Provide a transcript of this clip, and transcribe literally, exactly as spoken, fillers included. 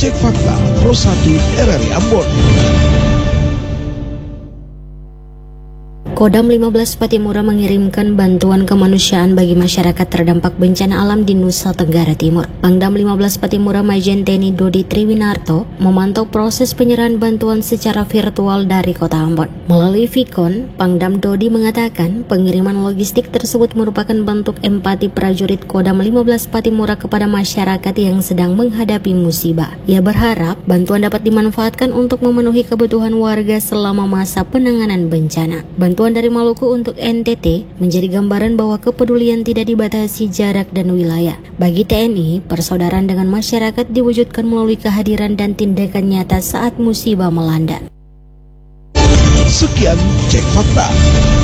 Cek Fakta Pro satu R R I Ambon. Kodam lima belas Patimura mengirimkan bantuan kemanusiaan bagi masyarakat terdampak bencana alam di Nusa Tenggara Timur. Pangdam lima belas Patimura Majen Teni Dodi Triwinarto memantau proses penyerahan bantuan secara virtual dari Kota Ambon. Melalui Vicon, Pangdam Dodi mengatakan pengiriman logistik tersebut merupakan bentuk empati prajurit Kodam lima belas Patimura kepada masyarakat yang sedang menghadapi musibah. Ia berharap bantuan dapat dimanfaatkan untuk memenuhi kebutuhan warga selama masa penanganan bencana. Bantuan dari Maluku untuk N T T menjadi gambaran bahwa kepedulian tidak dibatasi jarak dan wilayah. Bagi T N I, persaudaraan dengan masyarakat diwujudkan melalui kehadiran dan tindakan nyata saat musibah melanda. Sekian Cek Fakta.